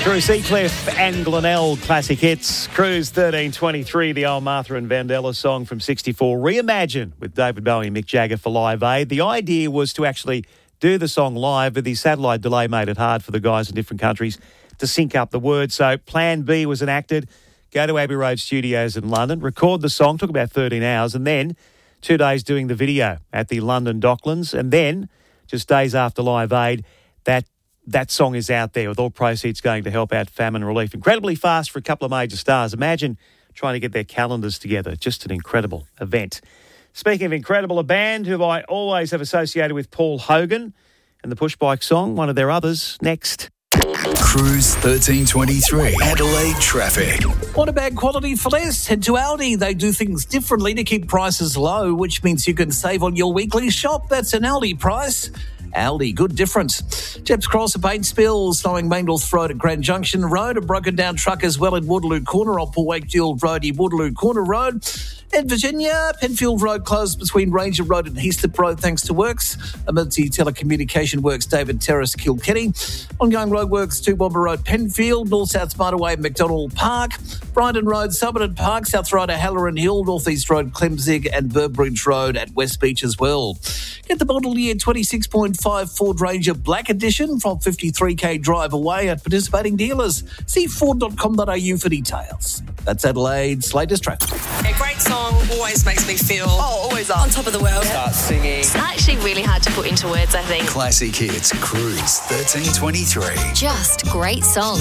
Through Seacliff and Glenelg classic hits. Cruise 1323, the old Martha and Vandella song from 64. Reimagine with David Bowie and Mick Jagger for Live Aid. The idea was to actually do the song live, but the satellite delay made it hard for the guys in different countries to sync up the words. So Plan B was enacted. Go to Abbey Road Studios in London, record the song, took about 13 hours, and then 2 days doing the video at the London Docklands. And then, just days after Live Aid, that song is out there with all proceeds going to help out famine relief. Incredibly fast for a couple of major stars. Imagine trying to get their calendars together. Just an incredible event. Speaking of incredible, a band who I always have associated with Paul Hogan and the Push Bike song, one of their others, next. Cruise 1323, Adelaide traffic. Want a bag quality for less? Head to Aldi. They do things differently to keep prices low, which means you can save on your weekly shop. That's an Aldi price. Aldi, good difference. Jeps Cross, a paint spill, slowing Maindorf Road at Grand Junction Road, a broken down truck as well in Waterloo Corner, off Wakefield Road, Waterloo Corner Road. In Virginia, Penfield Road closed between Ranger Road and Heaslip Road thanks to works. Emergency telecommunication works, David Terrace, Kilkenny. Ongoing road works, Toowoomba Road, Penfield, North-South Motorway, McDonald Park. Brydon Road, Somerton Park, South Ryder, Halloran Hill, North East Road, Clemzig and Burbridge Road at West Beach as well. Get the model year 26.5 Ford Ranger Black Edition from 53k drive away at participating dealers. See ford.com.au for details. That's Adelaide's latest traffic. A great song always makes me feel always on top of the world. Start singing. It's actually really hard to put into words, I think. Classic hits, Cruise 1323. Just great songs.